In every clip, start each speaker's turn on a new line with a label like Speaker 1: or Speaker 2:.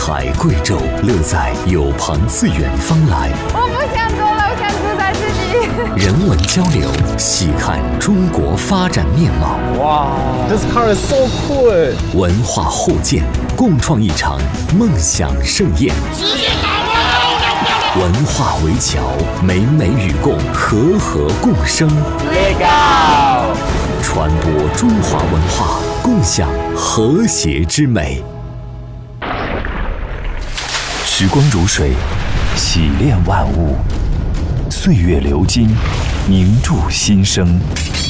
Speaker 1: 海贵州，乐在有朋自远方来。
Speaker 2: 我不想走了，我想住在这里。
Speaker 1: 人文交流，细看中国发展面貌。
Speaker 3: 哇 ，This car is so cool！
Speaker 1: 文化互鉴，共创一场梦想盛宴。
Speaker 4: 直接打破漂亮漂亮！
Speaker 1: 文化围桥，美美与共，和和共生。
Speaker 3: Legal！
Speaker 1: 传播中华文化，共享和谐之美。时光如水，洗炼万物；岁月流金，凝铸新生。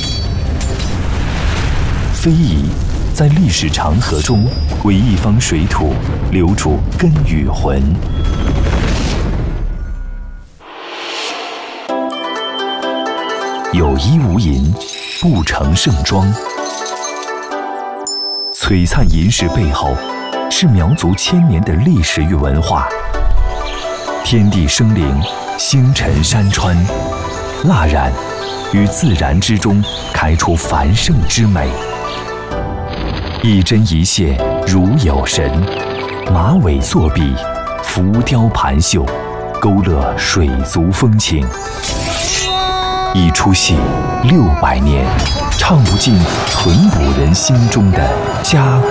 Speaker 1: 非遗在历史长河中，为一方水土留住根与魂。有衣无银，不成盛装。璀璨银饰背后，是苗族千年的历史与文化。天地生灵，星辰山川，蜡染于自然之中，开出繁盛之美。一针一线如有神，马尾作笔，浮雕盘绣，勾勒水族风情。一出戏600年，唱不尽淳朴人心中的家。